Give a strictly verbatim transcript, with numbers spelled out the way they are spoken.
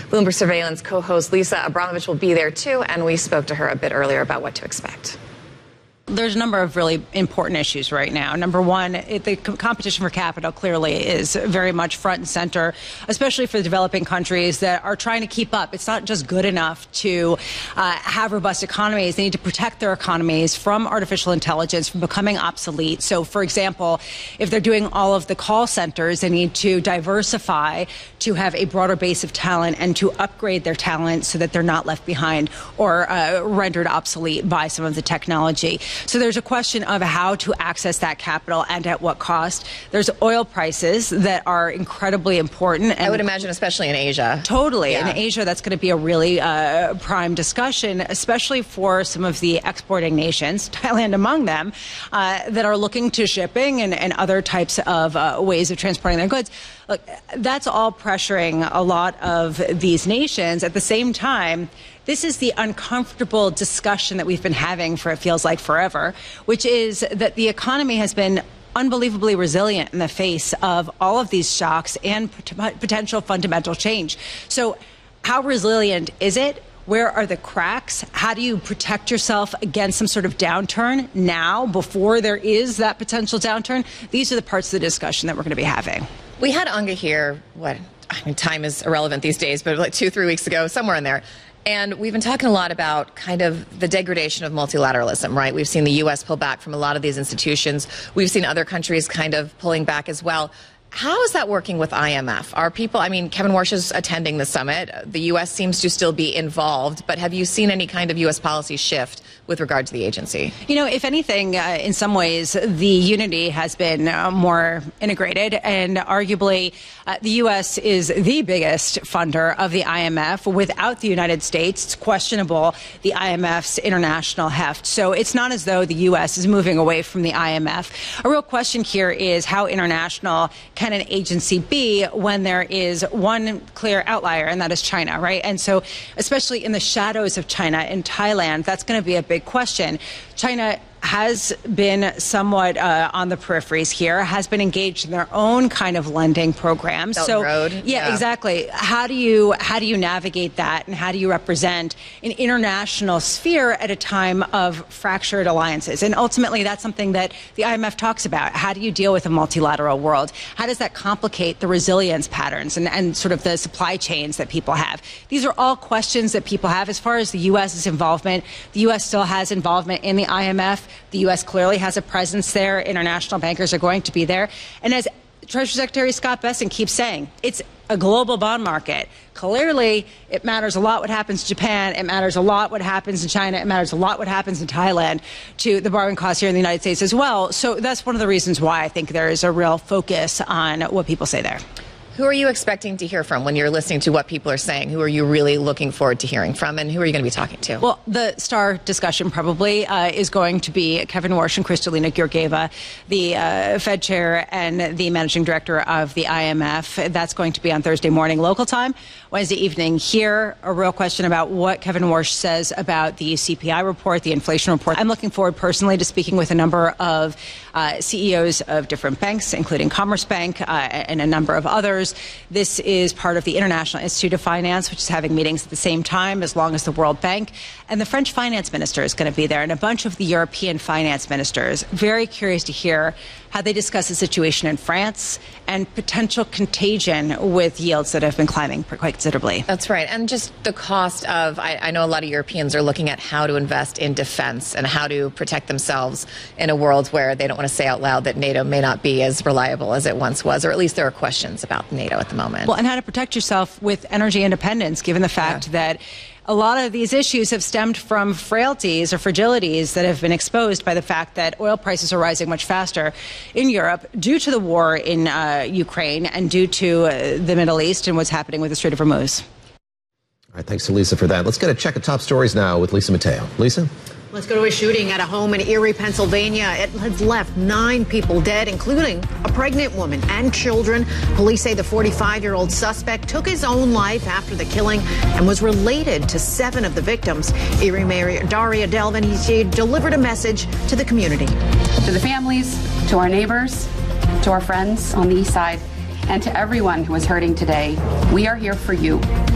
Bloomberg Surveillance co-host Lisa Abramovich will be there too, and we spoke to her a bit earlier about what to expect. There's a number of really important issues right now. Number one, it, the competition for capital clearly is very much front and center, especially for the developing countries that are trying to keep up. It's not just good enough to uh, have robust economies. They need to protect their economies from artificial intelligence, from becoming obsolete. So, for example, if they're doing all of the call centers, they need to diversify to have a broader base of talent and to upgrade their talent so that they're not left behind or uh, rendered obsolete by some of the technology. So there's a question of how to access that capital and at what cost. There's oil prices that are incredibly important. And I would imagine, especially in Asia. Totally. Yeah. In Asia, that's going to be a really uh, prime discussion, especially for some of the exporting nations, Thailand among them, uh, that are looking to shipping and, and other types of uh, ways of transporting their goods. Look, that's all pressuring a lot of these nations. At the same time, this is the uncomfortable discussion that we've been having for, it feels like, forever, which is that the economy has been unbelievably resilient in the face of all of these shocks and pot- potential fundamental change. So how resilient is it? Where are the cracks? How do you protect yourself against some sort of downturn now before there is that potential downturn? These are the parts of the discussion that we're going to be having. We had Anga here, what, I mean, time is irrelevant these days, but like two, three weeks ago, somewhere in there. And we've been talking a lot about kind of the degradation of multilateralism, right? We've seen the U S pull back from a lot of these institutions. We've seen other countries kind of pulling back as well. How is that working with I M F? Are people, I mean, Kevin Warsh is attending the summit. The U S seems to still be involved, but have you seen any kind of U S policy shift with regard to the agency? You know, if anything, uh, in some ways, the unity has been uh, more integrated, and arguably uh, the U S is the biggest funder of the I M F. Without the United States, it's questionable the I M F's international heft. So it's not as though the U S is moving away from the I M F. A real question here is how international can an agency be when there is one clear outlier, and that is China, right? And so especially in the shadows of China in Thailand, that's going to be a big question. China has been somewhat uh, on the peripheries here, has been engaged in their own kind of lending programs. Belt so, Road. Yeah, yeah, exactly. How do you how do you navigate that, and how do you represent an international sphere at a time of fractured alliances? And ultimately, that's something that the I M F talks about. How do you deal with a multilateral world? How does that complicate the resilience patterns and, and sort of the supply chains that people have? These are all questions that people have. As far as the U S's involvement, the U S still has involvement in the I M F. The U S clearly has a presence there. International bankers are going to be there. And as Treasury Secretary Scott Bessent keeps saying, it's a global bond market. Clearly, it matters a lot what happens in Japan. It matters a lot what happens in China. It matters a lot what happens in Thailand to the borrowing costs here in the United States as well. So that's one of the reasons why I think there is a real focus on what people say there. Who are you expecting to hear from when you're listening to what people are saying? Who are you really looking forward to hearing from, and who are you going to be talking to? Well, the star discussion probably uh, is going to be Kevin Warsh and Kristalina Georgieva, the uh, Fed chair and the managing director of the I M F. That's going to be on Thursday morning local time, Wednesday evening here. A real question about what Kevin Warsh says about the C P I report, the inflation report. I'm looking forward personally to speaking with a number of uh, C E Os of different banks, including Commerce Bank uh, and a number of others. This is part of the International Institute of Finance, which is having meetings at the same time as long as the World Bank. And the French finance minister is going to be there, and a bunch of the European finance ministers. Very curious to hear how they discuss the situation in France and potential contagion with yields that have been climbing quite considerably. That's right. And just the cost of, I, I know a lot of Europeans are looking at how to invest in defense and how to protect themselves in a world where they don't want to say out loud that NATO may not be as reliable as it once was, or at least there are questions about NATO at the moment. Well, and how to protect yourself with energy independence, given the fact yeah. that a lot of these issues have stemmed from frailties or fragilities that have been exposed by the fact that oil prices are rising much faster in Europe due to the war in uh, Ukraine and due to uh, the Middle East and what's happening with the Strait of Hormuz. All right, thanks to Lisa for that. Let's get a check of top stories now with Lisa Mateo. Lisa? Let's go to a shooting at a home in Erie, Pennsylvania. It has left nine people dead, including a pregnant woman and children. Police say the forty-five-year-old suspect took his own life after the killing and was related to seven of the victims. Erie Mayor Daria Delvin, he delivered a message to the community. To the families, to our neighbors, to our friends on the east side, and to everyone who is hurting today, we are here for you.